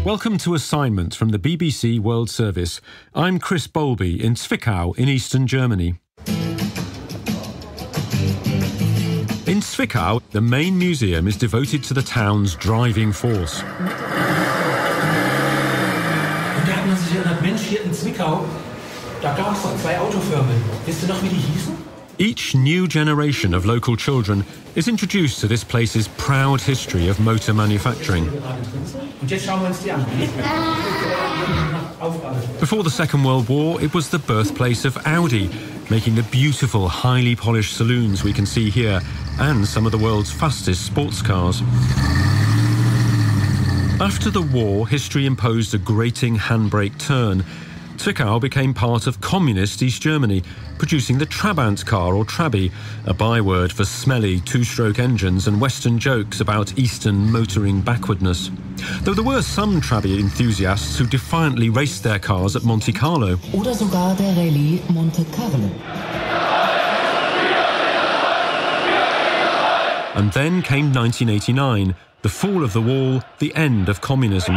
Welcome to Assignment from the BBC World Service. I'm Chris Bowlby in Zwickau in eastern Germany. In Zwickau, the main museum is devoted to the town's driving force. Und da hat man sich erinnert, Mensch, hier in Zwickau, da gab es doch 2 Autofirmen. Wisst ihr noch, wie die hießen? Each new generation of local children is introduced to this place's proud history of motor manufacturing. Und jetzt schauen wir uns die an. Before the Second World War, it was the birthplace of Audi, making the beautiful, highly polished saloons we can see here, and some of the world's fastest sports cars. After the war, history imposed a grating handbrake turn. Zwickau became part of communist East Germany, producing the Trabant car or Trabi, a byword for smelly two-stroke engines and Western jokes about Eastern motoring backwardness. Though there were some Trabi enthusiasts who defiantly raced their cars at Monte Carlo. Oder sogar der Rallye Monte Carlo. And then came 1989, the fall of the wall, the end of communism.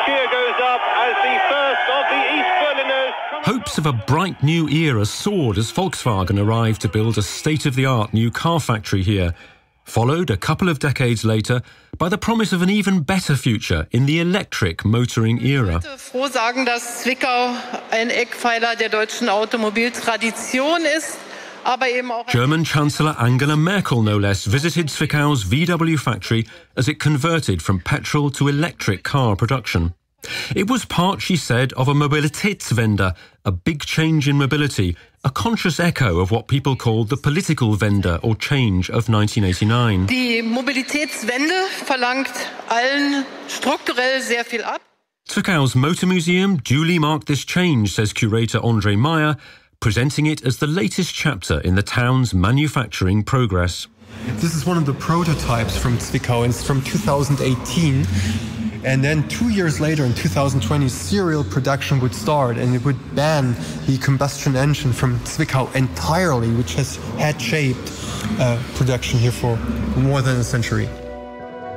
Hopes of a bright new era soared as Volkswagen arrived to build a state-of-the-art new car factory here, followed a couple of decades later by the promise of an even better future in the electric motoring era. Ich möchte froh sagen, dass Zwickau ein Eckpfeiler der deutschen Automobiltradition ist, aber eben auch German Chancellor Angela Merkel, no less, visited Zwickau's VW factory as it converted from petrol to electric car production. It was part, she said, of a Mobilitätswende, a big change in mobility, a conscious echo of what people called the political Wende or change of 1989. Die Mobilitätswende verlangt allen strukturell sehr viel ab. Zwickau's Motor Museum duly marked this change, says curator André Meyer, presenting it as the latest chapter in the town's manufacturing progress. This is one of the prototypes from Zwickau, and it's from 2018. And then 2 years later, in 2020, serial production would start, and it would ban the combustion engine from Zwickau entirely, which has had shaped production here for more than a century.